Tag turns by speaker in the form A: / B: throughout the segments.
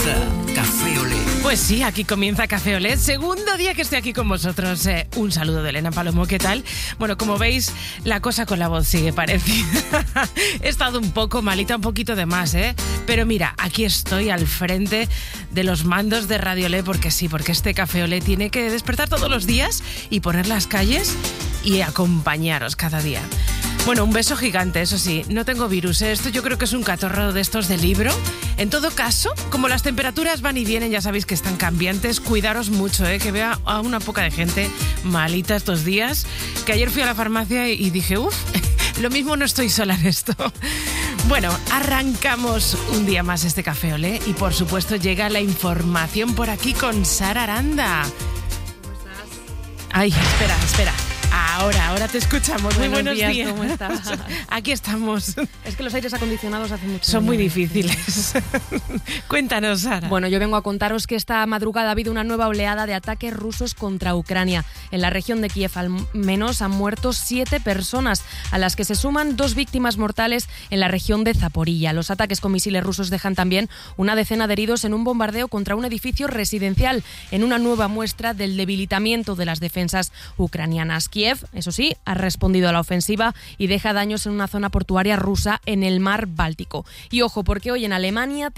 A: Comienza Café Olé.
B: Pues sí, aquí comienza Café Olé. Segundo día que estoy aquí con vosotros. Un saludo de Elena Palomo, ¿qué tal? Bueno, como veis, la cosa con la voz sigue parecida. He estado un poco malita, un poquito de más, Pero mira, aquí estoy al frente de los mandos de Radio Olé, porque sí, porque este Café Olé tiene que despertar todos los días y poner las calles y acompañaros cada día. Bueno, un beso gigante, eso sí, no tengo virus, Esto yo creo que es un catorro de estos de libro. En todo caso, como las temperaturas van y vienen, ya sabéis que están cambiantes, cuidaros mucho, que vea a una poca de gente malita estos días, que ayer fui a la farmacia y dije, lo mismo no estoy sola en esto. Bueno, arrancamos un día más este Café Olé y por supuesto llega la información por aquí con Sara Aranda.
C: ¿Cómo estás?
B: Ay, espera. Ahora te escuchamos. Muy buenos días.
C: ¿Cómo estás?
B: Aquí estamos.
C: Es que los aires acondicionados hacen mucho
B: Son muy
C: daño.
B: difíciles. Cuéntanos, Sara.
C: Bueno, yo vengo a contaros que esta madrugada ha habido una nueva oleada de ataques rusos contra Ucrania. En la región de Kiev al menos han muerto 7 personas, a las que se suman 2 víctimas mortales en la región de Zaporilla. Los ataques con misiles rusos dejan también una decena de heridos en un bombardeo contra un edificio residencial, en una nueva muestra del debilitamiento de las defensas ucranianas. Kiev, eso sí, ha respondido a la ofensiva y deja daños en una zona portuaria rusa en el mar Báltico. Y ojo, porque hoy en Alemania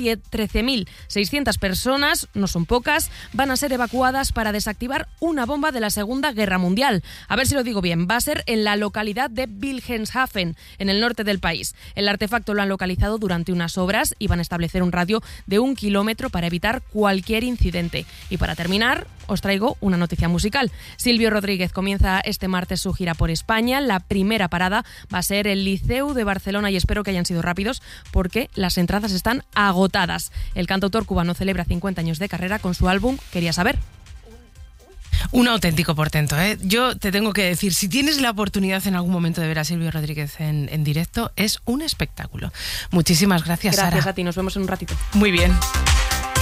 C: 13.600 personas, no son pocas, van a ser evacuadas para desactivar una bomba de la Segunda Guerra Mundial. A ver si lo digo bien, va a ser en la localidad de Wilhelmshaven, en el norte del país. El artefacto lo han localizado durante unas obras y van a establecer un radio de 1 kilómetro para evitar cualquier incidente. Y para terminar, os traigo una noticia musical. Silvio Rodríguez comienza este martes su gira por España. La primera parada va a ser el Liceu de Barcelona y espero que hayan sido rápidos porque las entradas están agotadas. El cantautor cubano celebra 50 años de carrera con su álbum Quería Saber.
B: Un auténtico portento, Yo te tengo que decir, si tienes la oportunidad en algún momento de ver a Silvio Rodríguez en directo, es un espectáculo. Muchísimas gracias, Sara.
C: Gracias a ti, nos vemos en un ratito.
B: Muy bien.